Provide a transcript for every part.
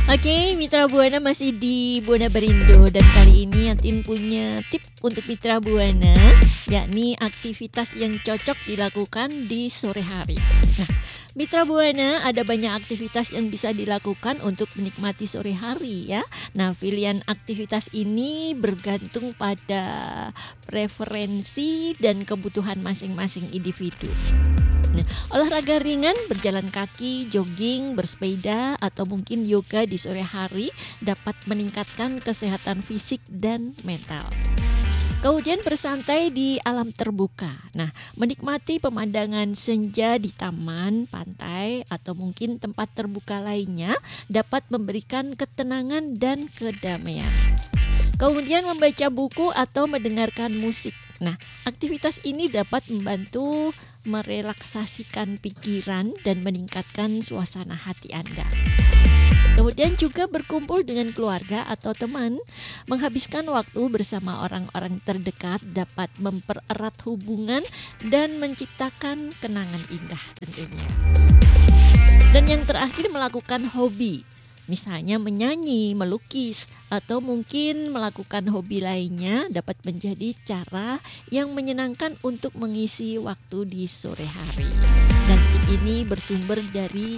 Oke, Mitra Buana masih di Buana Berindo dan kali ini Yatin punya tip untuk Mitra Buana, yakni aktivitas yang cocok dilakukan di sore hari. Nah, Mitra Buana ada banyak aktivitas yang bisa dilakukan untuk menikmati sore hari ya. Nah, pilihan aktivitas ini bergantung pada preferensi dan kebutuhan masing-masing individu. Nah, olahraga ringan, berjalan kaki, jogging, bersepeda, atau mungkin yoga di sore hari dapat meningkatkan kesehatan fisik dan mental. Kemudian bersantai di alam terbuka. Nah, menikmati pemandangan senja di taman, pantai, atau mungkin tempat terbuka lainnya dapat memberikan ketenangan dan kedamaian. Kemudian membaca buku atau mendengarkan musik. Nah, aktivitas ini dapat membantu merelaksasikan pikiran dan meningkatkan suasana hati Anda. Kemudian juga berkumpul dengan keluarga atau teman, menghabiskan waktu bersama orang-orang terdekat dapat mempererat hubungan dan menciptakan kenangan indah tentunya. Dan yang terakhir melakukan hobi. Misalnya menyanyi, melukis, atau mungkin melakukan hobi lainnya dapat menjadi cara yang menyenangkan untuk mengisi waktu di sore hari. Dan tip ini bersumber dari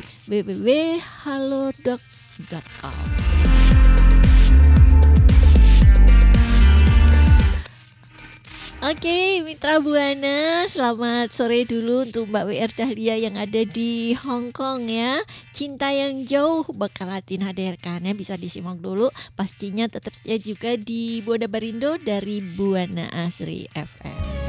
www.halodoc.com. Oke, Mitra Buana, selamat sore dulu untuk Mbak WR Dahlia yang ada di Hong Kong ya. Cinta yang jauh bakal Latin hadirkan ya, bisa disimak dulu. Pastinya tetap setia juga di Buana Berindo dari Buana Asri FM.